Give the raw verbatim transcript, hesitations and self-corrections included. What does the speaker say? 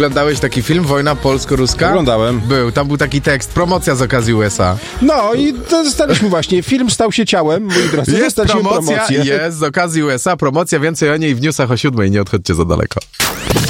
Oglądałeś taki film Wojna polsko-ruska? Oglądałem. Był, tam był taki tekst, promocja z okazji U S A. No i dostaliśmy właśnie, film stał się ciałem, moi drodzy. Jest Dostaliśmy promocja, promocję. jest z okazji U S A, promocja, więcej o niej w newsach o siódmej, nie odchodźcie za daleko.